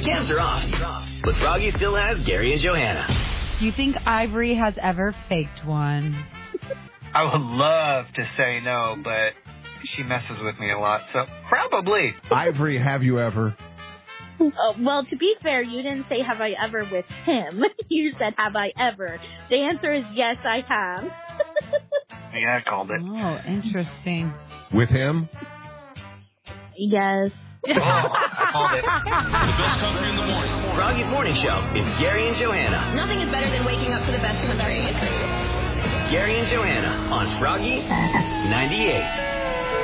cams are off, but Froggy still has Gary and Johanna. Do you think Ivory has ever faked one? I would love to say no, but she messes with me a lot, so probably. Ivory, have you ever? Well, to be fair, you didn't say have I ever with him. You said have I ever. The answer is yes, I have. Yeah, I called it. Oh, interesting. With him? Yes. Oh, I called it. The best country in the morning. Froggy's Morning Show is Gary and Johanna. Nothing is better than waking up to the best country. Gary and Johanna on Froggy 98.